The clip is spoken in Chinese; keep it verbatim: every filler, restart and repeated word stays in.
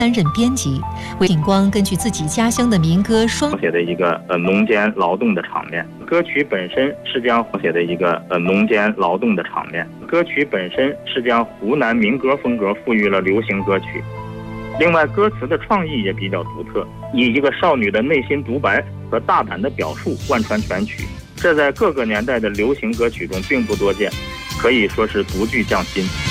担任编辑。韦景光根据自己家乡的民歌双写的一个呃农间劳动的场面，歌曲本身是将写的一个呃农间劳动的场面，歌曲本身是将湖南民歌风格赋予了流行歌曲。另外，歌词的创意也比较独特，以一个少女的内心独白和大胆的表述贯穿全曲，这在各个年代的流行歌曲中并不多见，可以说是独具匠心。